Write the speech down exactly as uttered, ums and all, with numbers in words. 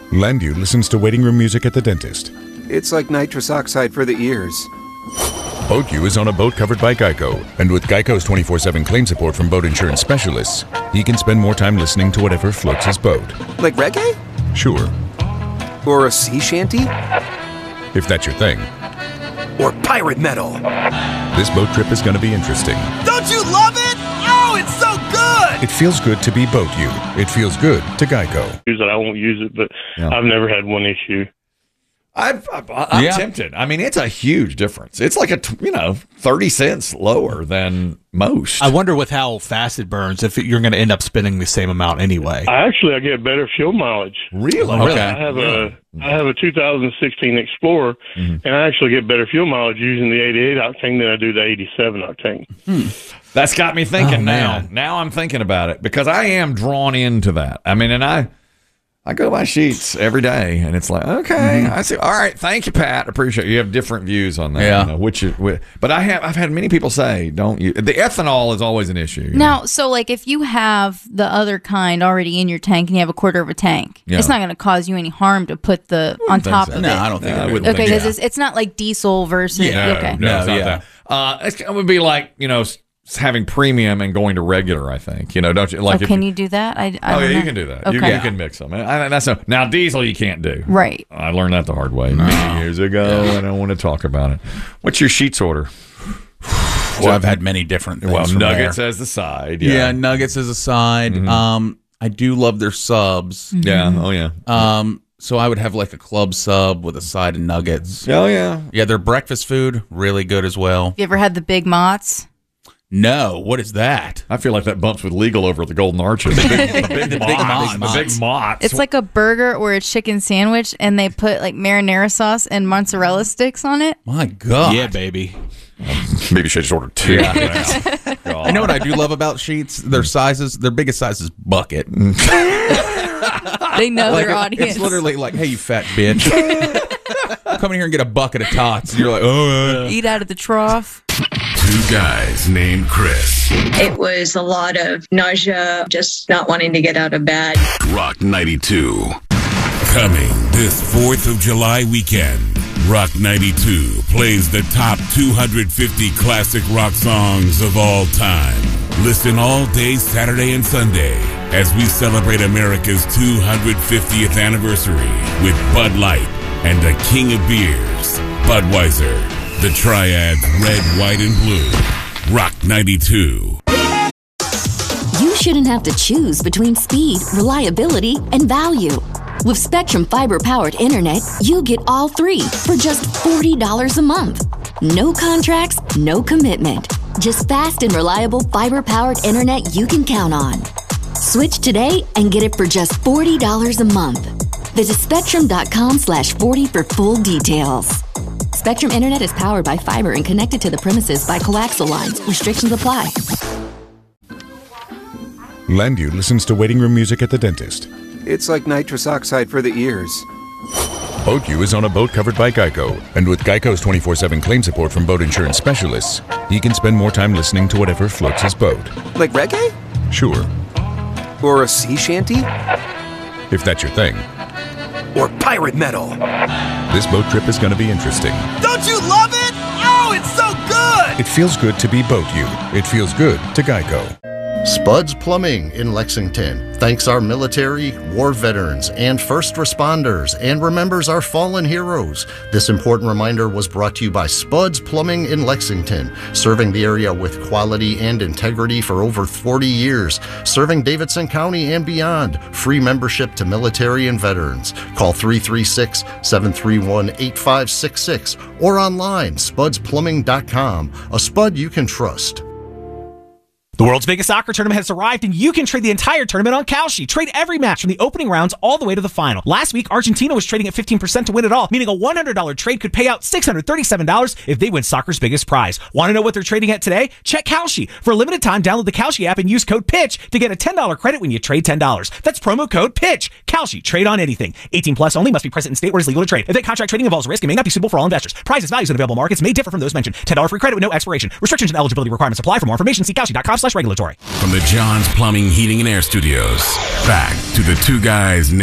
Landu listens to waiting room music at the dentist. It's like nitrous oxide for the ears. BoatU is on a boat covered by Geico, and with Geico's twenty-four seven claim support from boat insurance specialists, he can spend more time listening to whatever floats his boat. Like reggae? Sure. Or a sea shanty? If that's your thing. Or pirate metal? This boat trip is going to be interesting. Don't you love it? Oh, it's so good! It feels good to be BoatU. It feels good to Geico. Use it, I won't use it, but yeah. I've never had one issue. I've, I've, I'm yeah. tempted. I mean, it's a huge difference. It's like a, you know, thirty cents lower than most. I wonder with how fast it burns if you're going to end up spending the same amount anyway. I actually, I get better fuel mileage. Really? Okay. I have really? a, I have a two thousand sixteen Explorer, mm-hmm. and I actually get better fuel mileage using the eighty-eight octane than I do the eighty-seven octane. Hmm. That's got me thinking oh, now. Man. Now I'm thinking about it because I am drawn into that. I mean, and I... I go by sheets every day, and it's like, okay, mm-hmm. I see. All right, thank you, Pat. Appreciate it. You have different views on that. Yeah. You know, which, is, which, but I have. I've had many people say, "Don't you?" The ethanol is always an issue. Now, know? so like if you have the other kind already in your tank and you have a quarter of a tank, yeah. it's not going to cause you any harm to put the on top so. of no, it. No, I don't think. No, I wouldn't okay, because yeah. it's, it's not like diesel versus. Yeah, okay. no, no, it's not yeah. that. Uh, it's, it would be like you know. having premium and going to regular, I think. You know, don't you? Like, oh, can you, you do that? I, I oh, yeah, know. you can do that. Okay. You, can, you can mix them. I, that's a, now, diesel you can't do. Right. I learned that the hard way no. many years ago. I don't want to talk about it. What's your sheets order? Well, I've had many different things. Well, from nuggets there. as the side. Yeah. yeah, nuggets as a side. Mm-hmm. Um, I do love their subs. Mm-hmm. Yeah. Oh, yeah. Um, so I would have like a club sub with a side of nuggets. Oh, yeah. Yeah, their breakfast food, really good as well. You ever had the Big Mott's? No, what is that? I feel like that bumps with legal over at the Golden Arches. The big, the big, the mots, big mots. The big mots. It's like a burger or a chicken sandwich, and they put like marinara sauce and mozzarella sticks on it. My God. Yeah, baby. Maybe should just order two. Yeah. You know what I do love about sheets? Their sizes, their biggest size is bucket. They know like, their audience. It's literally like, hey, you fat bitch. Come in here and get a bucket of tots. And you're like, oh. Uh. Eat out of the trough. Two guys named Chris. It was a lot of nausea, just not wanting to get out of bed. Rock ninety-two. Coming this fourth of July weekend, Rock ninety-two plays the top two hundred fifty classic rock songs of all time. Listen all day Saturday and Sunday as we celebrate America's two hundred fiftieth anniversary with Bud Light and the king of beers, Budweiser. The triad red, white, and blue. Rock ninety-two. You shouldn't have to choose between speed, reliability, and value. With Spectrum fiber-powered internet, you get all three for just forty dollars a month. No contracts, no commitment. Just fast and reliable fiber-powered internet you can count on. Switch today and get it for just forty dollars a month. Visit spectrum.com slash 40 for full details. Spectrum Internet is powered by fiber and connected to the premises by coaxial lines. Restrictions apply. Landu listens to waiting room music at the dentist. It's like nitrous oxide for the ears. BoatU is on a boat covered by Geico, and with Geico's twenty-four seven claim support from boat insurance specialists, he can spend more time listening to whatever floats his boat. Like reggae? Sure. Or a sea shanty? If that's your thing. Or pirate metal? This boat trip is going to be interesting. Don't you love it? Oh, it's so good! It feels good to be BoatU. It feels good to Geico. Spud's Plumbing in Lexington thanks our military, war veterans, and first responders and remembers our fallen heroes. This important reminder was brought to you by Spud's Plumbing in Lexington, serving the area with quality and integrity for over forty years, serving Davidson County and beyond. Free membership to military and veterans. Call three three six, seven three one, eight five six six or online, spuds plumbing dot com. A Spud you can trust. The world's biggest soccer tournament has arrived, and you can trade the entire tournament on Kalshi. Trade every match from the opening rounds all the way to the final. Last week, Argentina was trading at fifteen percent to win it all, meaning a one hundred dollars trade could pay out six hundred thirty-seven dollars if they win soccer's biggest prize. Want to know what they're trading at today? Check Kalshi. For a limited time, download the Kalshi app and use code PITCH to get a ten dollars credit when you trade ten dollars. That's promo code PITCH. Kalshi. Trade on anything. eighteen plus only. Must be present in state where it's legal to trade. If that contract trading involves risk, it may not be suitable for all investors. Prices, values, and available markets may differ from those mentioned. ten dollars free credit with no expiration. Restrictions and eligibility requirements apply. For more information, see kalshi dot com slash regulatory. From the John's Plumbing, Heating, and Air Studios, back to the two guys